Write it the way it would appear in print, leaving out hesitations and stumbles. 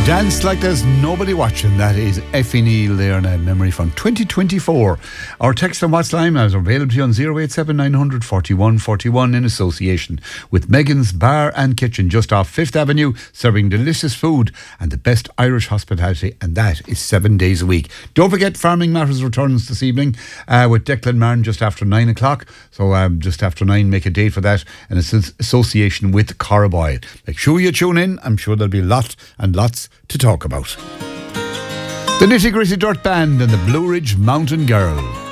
Dance Like There's Nobody Watching. That is Effie Neal there, and a memory from 2024. Our text on What's Lime is available to you on 087 900 41 41 in association with Megan's Bar and Kitchen just off 5th Avenue, serving delicious food and the best Irish hospitality, and that is 7 days a week. Don't forget Farming Matters returns this evening with Declan Martin just after 9 o'clock. So just after 9, make a date for that, and it's in association with Caraboyle. Make sure you tune in. I'm sure there'll be lots and lots to talk about. The Nitty Gritty Dirt Band and the Blue Ridge Mountain Girl.